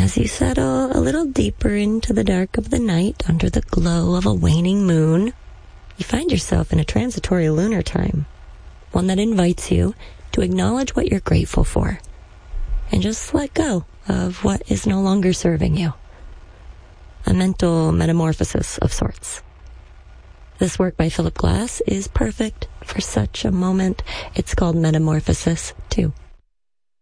As you settle a little deeper into the dark of the night under the glow of a waning moon, you find yourself in a transitory lunar time, one that invites you to acknowledge what you're grateful for and just let go of what is no longer serving you. A mental metamorphosis of sorts. This work by Philip Glass is perfect for such a moment. It's called Metamorphosis 2.